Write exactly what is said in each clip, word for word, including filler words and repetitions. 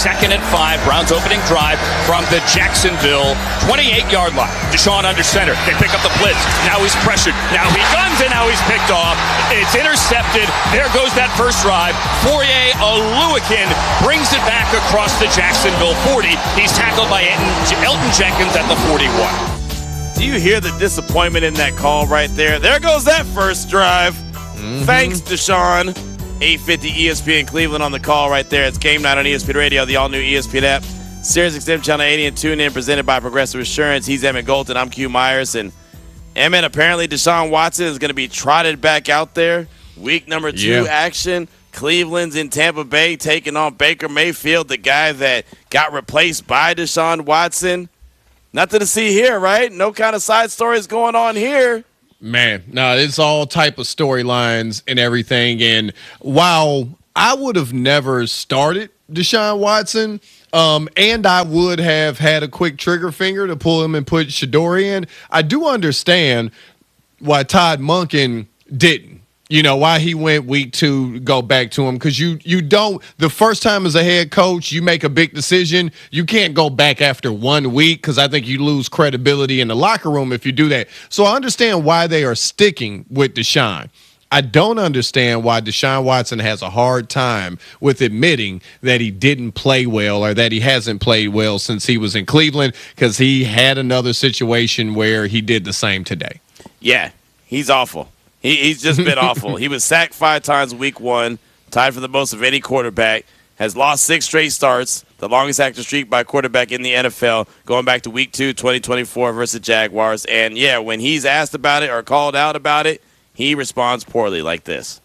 second and five. Browns opening drive from the Jacksonville twenty-eight-yard line. Deshaun under center. They pick up the blitz. Now he's pressured. Now he guns, and now he's picked off. It's intercepted. There goes that first drive. Fourier Oluwakin brings it back across the Jacksonville forty. He's tackled by Elton Jenkins at the forty-one. Do you hear the disappointment in that call right there? There goes that first drive. Mm-hmm. Thanks, Deshaun. eight fifty E S P N Cleveland on the call right there. It's Game Night on E S P N Radio, the all-new E S P N app. Sirius X M Channel eighty and tune in, presented by Progressive Insurance. He's Emmett Golden. I'm Q Myers. And Emmett, apparently Deshaun Watson is going to be trotted back out there. Week number two yeah. action. Cleveland's in Tampa Bay taking on Baker Mayfield, the guy that got replaced by Deshaun Watson. Nothing to see here, right? No kind of side stories going on here. Man, no, it's all type of storylines and everything. And while I would have never started Deshaun Watson, um, and I would have had a quick trigger finger to pull him and put Shador in, I do understand why Todd Monken didn't. You know, why he went week two, go back to him. Because you you don't, the first time as a head coach, you make a big decision. You can't go back after one week because I think you lose credibility in the locker room if you do that. So I understand why they are sticking with Deshaun. I don't understand why Deshaun Watson has a hard time with admitting that he didn't play well or that he hasn't played well since he was in Cleveland, because he had another situation where he did the same today. Yeah, he's awful. He, he's just been awful. He was sacked five times week one, tied for the most of any quarterback, has lost six straight starts, the longest active streak by a quarterback in the N F L, going back to week two, twenty twenty-four versus Jaguars. And, yeah, when he's asked about it or called out about it, he responds poorly like this.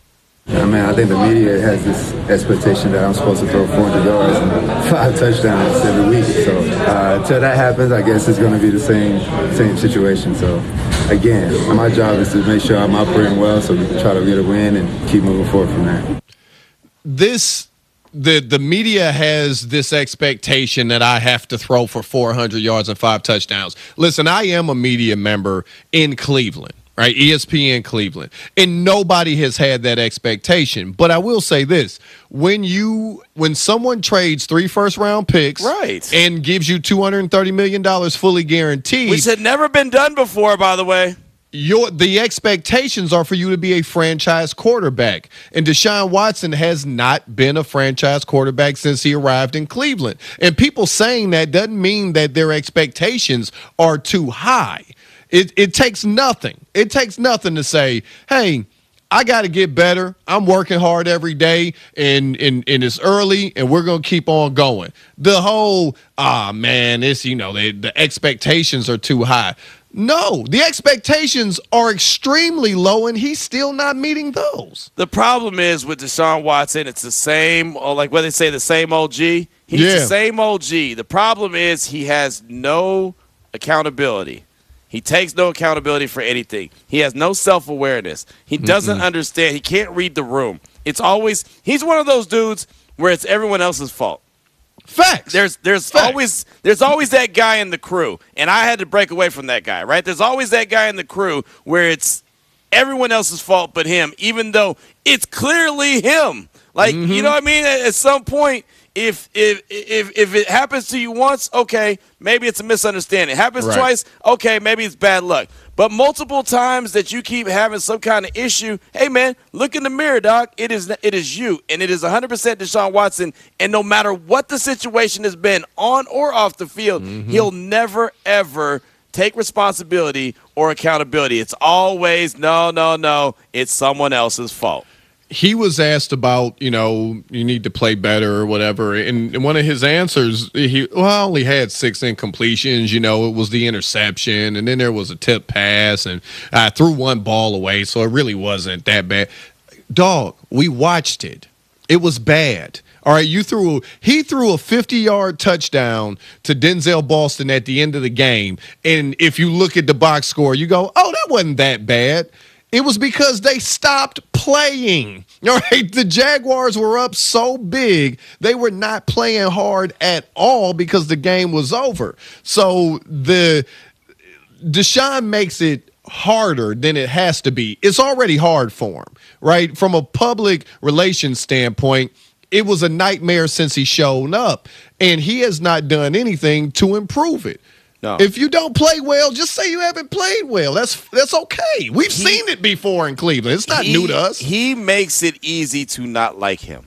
I mean, I think the media has this expectation that I'm supposed to throw four hundred yards and five touchdowns every week. So uh, until that happens, I guess it's going to be the same same situation. So, again, my job is to make sure I'm operating well so we can try to get a win and keep moving forward from there. This the the media has this expectation that I have to throw for four hundred yards and five touchdowns. Listen, I am a media member in Cleveland. Right, E S P N Cleveland. And nobody has had that expectation. But I will say this. When you when someone trades three first-round picks right. and gives you two hundred thirty million dollars fully guaranteed. Which had never been done before, by the way. Your, the expectations are for you to be a franchise quarterback. And Deshaun Watson has not been a franchise quarterback since he arrived in Cleveland. And people saying that doesn't mean that their expectations are too high. It, it takes nothing. It takes nothing to say, hey, I got to get better. I'm working hard every day, and, and, and it's early, and we're going to keep on going. The whole, ah, man, it's, you know, the, the expectations are too high. No, the expectations are extremely low, and he's still not meeting those. The problem is with Deshaun Watson, it's the same, or like what they say, the same O G. He's yeah. the same O G. The problem is he has no accountability. He takes no accountability for anything. He has no self-awareness. He doesn't Mm-mm. understand. He can't read the room. It's always – he's one of those dudes where it's everyone else's fault. Facts. There's there's Facts. always there's always that guy in the crew, and I had to break away from that guy, right? There's always that guy in the crew where it's everyone else's fault but him, even though it's clearly him. Like, mm-hmm. you know what I mean? At some point – If if if if it happens to you once, okay, maybe it's a misunderstanding. It happens right. twice, okay, maybe it's bad luck. But multiple times that you keep having some kind of issue, hey man, look in the mirror, dog. It is it is you, and it is one hundred percent Deshaun Watson. And no matter what the situation has been, on or off the field, mm-hmm. he'll never ever take responsibility or accountability. It's always no, no, no. It's someone else's fault. He was asked about, you know, you need to play better or whatever. And one of his answers, he, well, I only had six incompletions. You know, it was the interception, and then there was a tip pass, and I threw one ball away, so it really wasn't that bad. Dog, we watched it. It was bad. All right, you threw he threw a fifty-yard touchdown to Denzel Boston at the end of the game. And if you look at the box score, you go, oh, that wasn't that bad. It was because they stopped playing. All right, the Jaguars were up so big, they were not playing hard at all because the game was over. So the Deshaun makes it harder than it has to be. It's already hard for him, right? From a public relations standpoint, it was a nightmare since he showed up, and he has not done anything to improve it. No. If you don't play well, just say you haven't played well. That's that's okay. We've he, seen it before in Cleveland. It's not he, new to us. He makes it easy to not like him.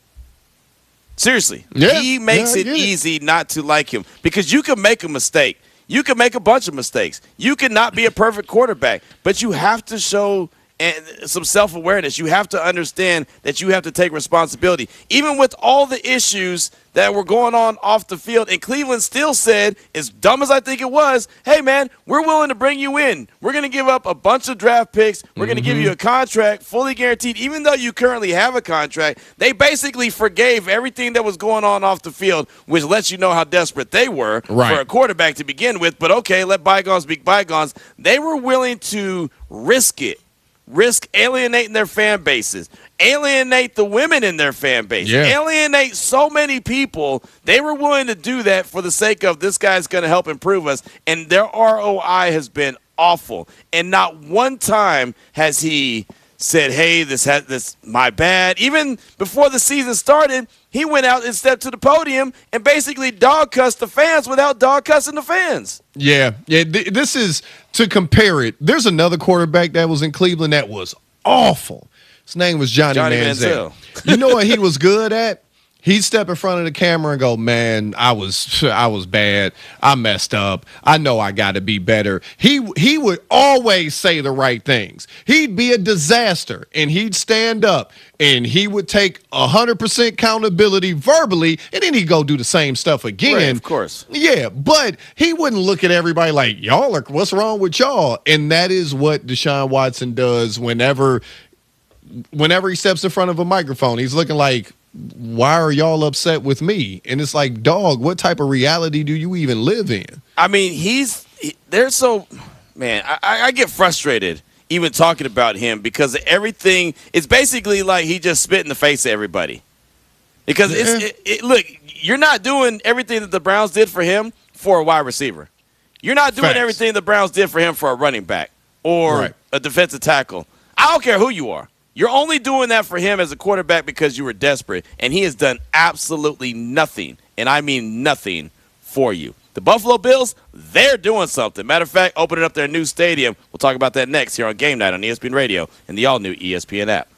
Seriously. Yeah, he makes yeah, it easy it. not to like him because you can make a mistake. You can make a bunch of mistakes. You can not be a perfect quarterback, but you have to show and some self-awareness. You have to understand that you have to take responsibility. Even with all the issues that were going on off the field, and Cleveland still said, as dumb as I think it was, hey, man, we're willing to bring you in. We're going to give up a bunch of draft picks. We're mm-hmm. going to give you a contract fully guaranteed. Even though you currently have a contract, they basically forgave everything that was going on off the field, which lets you know how desperate they were right. for a quarterback to begin with. But, okay, let bygones be bygones. They were willing to risk it. Risk alienating their fan bases, alienate the women in their fan base, yeah. alienate so many people. They were willing to do that for the sake of this guy's going to help improve us, and their R O I has been awful. And not one time has he said, hey, this has this my bad. Even before the season started, he went out and stepped to the podium and basically dog cussed the fans without dog cussing the fans. Yeah, yeah. Th- this is to compare it. There's another quarterback that was in Cleveland that was awful. His name was Johnny, Johnny Manziel. Manziel. You know what he was good at? He'd step in front of the camera and go, man, I was I was bad. I messed up. I know I got to be better. He he would always say the right things. He'd be a disaster, and he'd stand up, and he would take one hundred percent accountability verbally, and then he'd go do the same stuff again. Right, of course. Yeah, but he wouldn't look at everybody like, y'all are, what's wrong with y'all? And that is what Deshaun Watson does whenever, whenever he steps in front of a microphone. He's looking like, why are y'all upset with me? And it's like, dog, what type of reality do you even live in? I mean, he's he, they're so man. I, I get frustrated even talking about him because everything. It's basically like he just spit in the face of everybody. Because yeah. it's it, it, look, you're not doing everything that the Browns did for him for a wide receiver. You're not doing Facts. everything the Browns did for him for a running back or right. a defensive tackle. I don't care who you are. You're only doing that for him as a quarterback because you were desperate, and he has done absolutely nothing, and I mean nothing, for you. The Buffalo Bills, they're doing something. Matter of fact, opening up their new stadium. We'll talk about that next here on Game Night on E S P N Radio and the all-new E S P N app.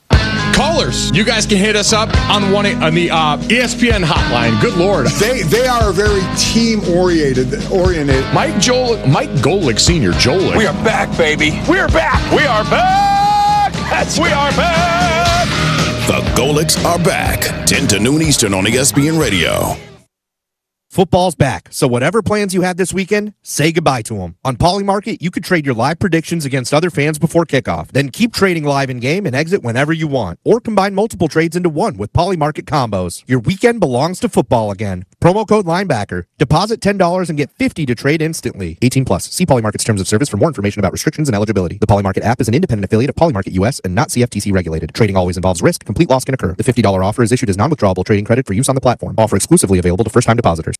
Callers, you guys can hit us up on one on the uh, E S P N hotline. Good Lord, they they are very team oriented. Oriented. Mike Joel, Mike Golick Senior Joel. We are back, baby. We are back. We are back. That's we are back. The Golicks are back. ten to noon Eastern on E S P N Radio. Football's back, so whatever plans you had this weekend, say goodbye to them. On Polymarket, you could trade your live predictions against other fans before kickoff. Then keep trading live in-game and exit whenever you want. Or combine multiple trades into one with Polymarket combos. Your weekend belongs to football again. Promo code Linebacker. Deposit ten dollars and get fifty dollars to trade instantly. eighteen plus. See Polymarket's terms of service for more information about restrictions and eligibility. The Polymarket app is an independent affiliate of Polymarket U S and not C F T C regulated. Trading always involves risk. Complete loss can occur. The fifty dollars offer is issued as non-withdrawable trading credit for use on the platform. Offer exclusively available to first-time depositors.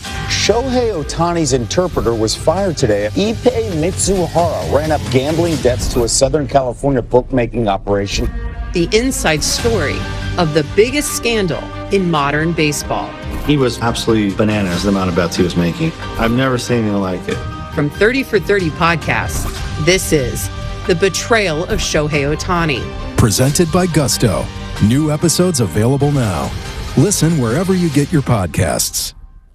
Shohei Ohtani's interpreter was fired today. Ippei Mitsuhara ran up gambling debts to a Southern California bookmaking operation. The inside story of the biggest scandal in modern baseball. He was absolutely bananas, the amount of bets he was making. I've never seen anything like it. From thirty for thirty podcasts, this is The Betrayal of Shohei Ohtani. Presented by Gusto. New episodes available now. Listen wherever you get your podcasts.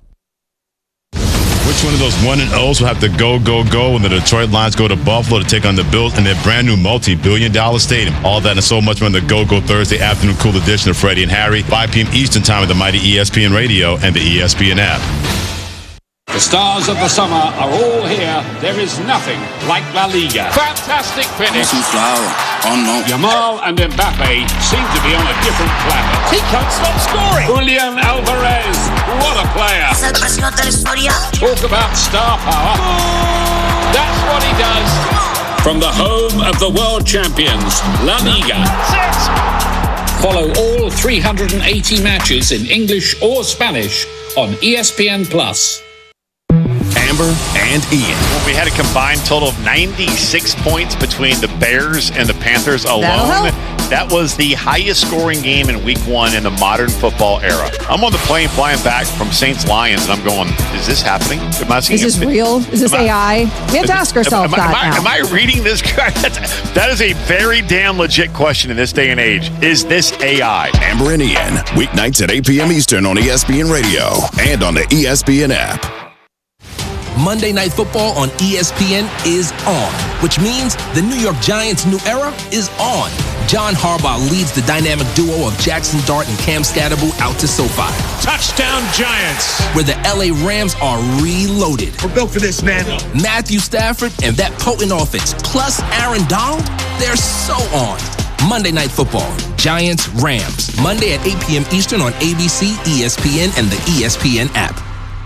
Which one of those one and O's will have to go, go, go when the Detroit Lions go to Buffalo to take on the Bills in their brand new multi-billion dollar stadium? All that and so much more on the Go Go Thursday afternoon cool edition of Freddie and Harry, five p.m. Eastern time with the mighty E S P N Radio and the E S P N app. The stars of the summer are all here. There is nothing like La Liga. Fantastic finish. Oh no. Yamal and Mbappe seem to be on a different planet. He can't stop scoring. Julian Alvarez, what a player. Talk about star power. That's what he does. From the home of the world champions, La Liga. Follow all three hundred eighty matches in English or Spanish on E S P N Plus. Amber and Ian. Well, we had a combined total of ninety-six points between the Bears and the Panthers alone. That was the highest scoring game in week one in the modern football era. I'm on the plane flying back from Saints Lions, and I'm going, is this happening? Am I Is this a, real? Is this am I, A I? We have to ask ourselves am, am, that am I, now. am I reading this? That is a very damn legit question in this day and age. Is this A I? Amber and Ian, weeknights at eight p.m. Eastern on E S P N Radio and on the E S P N app. Monday Night Football on E S P N is on, which means the New York Giants' new era is on. John Harbaugh leads the dynamic duo of Jackson Dart and Cam Scatterbo out to SoFi. Touchdown Giants! Where the L A Rams are reloaded. We're built for this, man. Matthew Stafford and that potent offense, plus Aaron Donald, they're so on. Monday Night Football, Giants, Rams. Monday at eight p.m. Eastern on A B C, E S P N, and the E S P N app.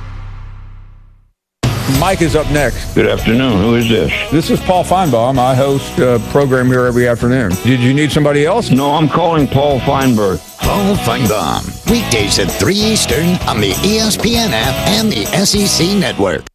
Mike is up next. Good afternoon. Who is this? This is Paul Feinbaum. I host a program here every afternoon. Did you need somebody else? No, I'm calling Paul Feinberg. Paul Feinbaum. Weekdays at three Eastern on the E S P N app and the S E C Network.